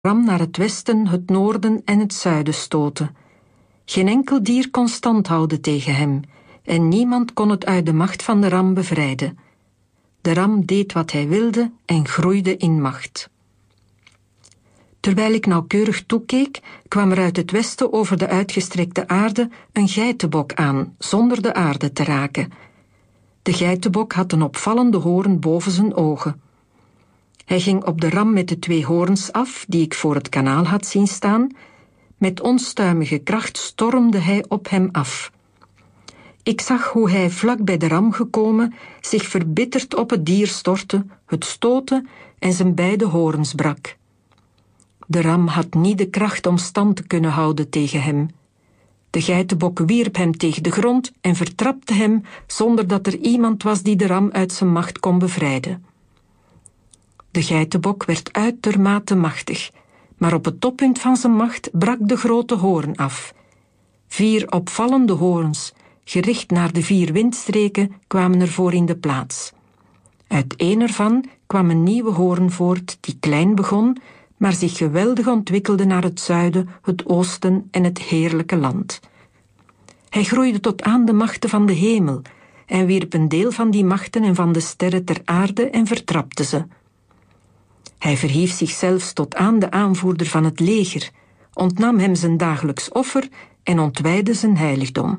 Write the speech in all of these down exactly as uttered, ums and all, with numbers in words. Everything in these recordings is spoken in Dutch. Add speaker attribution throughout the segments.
Speaker 1: ram naar het westen, het noorden en het zuiden stoten. Geen enkel dier kon stand houden tegen hem, en niemand kon het uit de macht van de ram bevrijden. De ram deed wat hij wilde en groeide in macht. Terwijl ik nauwkeurig toekeek, kwam er uit het westen over de uitgestrekte aarde een geitenbok aan, zonder de aarde te raken. De geitenbok had een opvallende hoorn boven zijn ogen. Hij ging op de ram met de twee hoorns af, die ik voor het kanaal had zien staan. Met onstuimige kracht stormde hij op hem af. Ik zag hoe hij vlak bij de ram gekomen zich verbitterd op het dier stortte, het stootte en zijn beide hoorns brak. De ram had niet de kracht om stand te kunnen houden tegen hem. De geitenbok wierp hem tegen de grond en vertrapte hem zonder dat er iemand was die de ram uit zijn macht kon bevrijden. De geitenbok werd uitermate machtig, maar op het toppunt van zijn macht brak de grote hoorn af. Vier opvallende hoorns, gericht naar de vier windstreken, kwamen ervoor in de plaats. Uit één ervan kwam een nieuwe hoorn voort die klein begon, maar zich geweldig ontwikkelde naar het zuiden, het oosten en het heerlijke land. Hij groeide tot aan de machten van de hemel en wierp een deel van die machten en van de sterren ter aarde en vertrapte ze. Hij verhief zich zelfs tot aan de aanvoerder van het leger, ontnam hem zijn dagelijks offer en ontwijdde zijn heiligdom.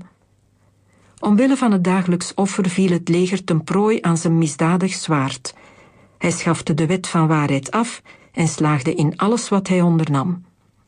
Speaker 1: Omwille van het dagelijks offer viel het leger ten prooi aan zijn misdadig zwaard. Hij schafte de wet van waarheid af en slaagde in alles wat hij ondernam.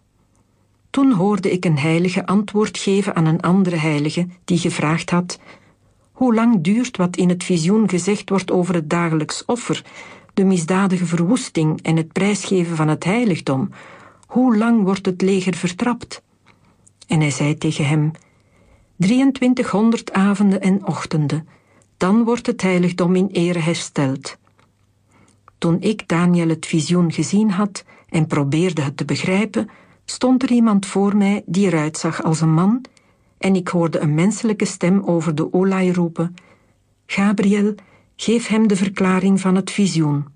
Speaker 1: Toen hoorde ik een heilige antwoord geven aan een andere heilige die gevraagd had: hoe lang duurt wat in het visioen gezegd wordt over het dagelijks offer, de misdadige verwoesting en het prijsgeven van het heiligdom? Hoe lang wordt het leger vertrapt? En hij zei tegen hem: drieëntwintighonderd avonden en ochtenden, dan wordt het heiligdom in ere hersteld. Toen ik, Daniel, het visioen gezien had en probeerde het te begrijpen, stond er iemand voor mij die eruit zag als een man, en ik hoorde een menselijke stem over de oelai roepen: Gabriel, geef hem de verklaring van het visioen.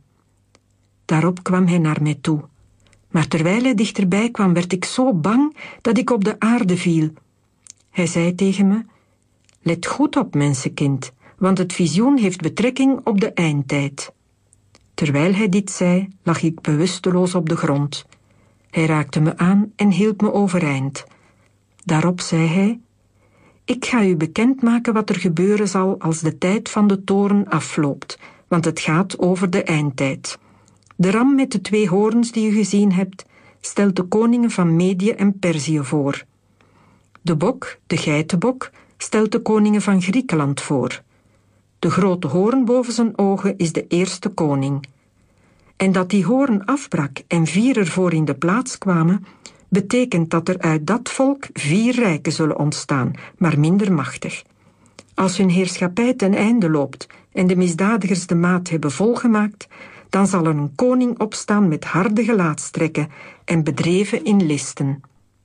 Speaker 1: Daarop kwam hij naar mij toe. Maar terwijl hij dichterbij kwam, werd ik zo bang dat ik op de aarde viel. Hij zei tegen me: let goed op, mensenkind, want het visioen heeft betrekking op de eindtijd. Terwijl hij dit zei, lag ik bewusteloos op de grond. Hij raakte me aan en hield me overeind. Daarop zei hij: ik ga u bekendmaken wat er gebeuren zal als de tijd van de toren afloopt, want het gaat over de eindtijd. De ram met de twee hoorns die u gezien hebt, stelt de koningen van Medië en Perzië voor. De bok, de geitenbok, stelt de koningen van Griekenland voor. De grote hoorn boven zijn ogen is de eerste koning. En dat die hoorn afbrak en vier ervoor in de plaats kwamen, betekent dat er uit dat volk vier rijken zullen ontstaan, maar minder machtig. Als hun heerschappij ten einde loopt en de misdadigers de maat hebben volgemaakt, dan zal er een koning opstaan met harde gelaatstrekken en bedreven in listen.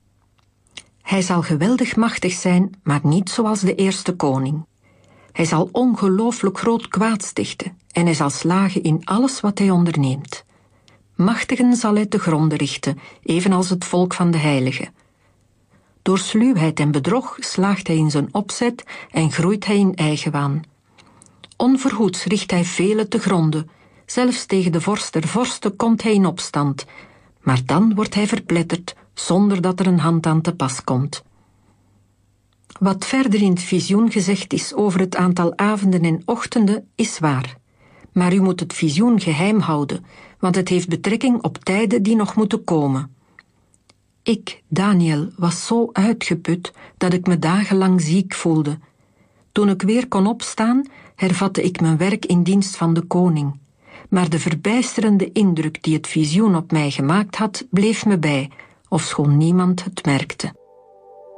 Speaker 1: Hij zal geweldig machtig zijn, maar niet zoals de eerste koning. Hij zal ongelooflijk groot kwaad stichten en hij zal slagen in alles wat hij onderneemt. Machtigen zal hij te gronde richten, evenals het volk van de heiligen. Door sluwheid en bedrog slaagt hij in zijn opzet en groeit hij in eigenwaan. Onverhoeds richt hij velen te gronde, zelfs tegen de vorst der vorsten komt hij in opstand, maar dan wordt hij verpletterd zonder dat er een hand aan te pas komt. Wat verder in het visioen gezegd is over het aantal avonden en ochtenden is waar. Maar u moet het visioen geheim houden, want het heeft betrekking op tijden die nog moeten komen. Ik, Daniel, was zo uitgeput dat ik me dagenlang ziek voelde. Toen ik weer kon opstaan, hervatte ik mijn werk in dienst van de koning. Maar de verbijsterende indruk die het visioen op mij gemaakt had, bleef me bij, ofschoon niemand het merkte.